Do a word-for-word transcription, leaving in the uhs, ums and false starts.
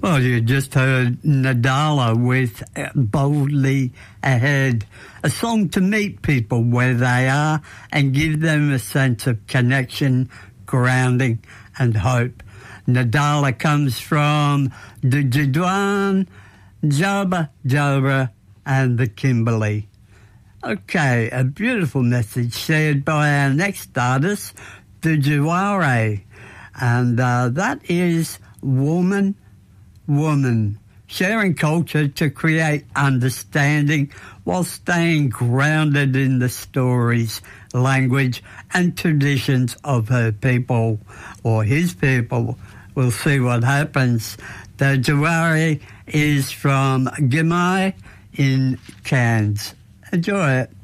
Well, you just heard Nadala with Boldly Ahead, a song to meet people where they are and give them a sense of connection, grounding and hope. Nadala comes from the Jidwan, Jabba Jabba and the Kimberley. Okay, a beautiful message shared by our next artist, the Juware, and uh, that is Woman, Woman, sharing culture to create understanding while staying grounded in the stories, language and traditions of her people or his people. We'll see what happens. The Juware is from Gimai in Cairns. Enjoy it.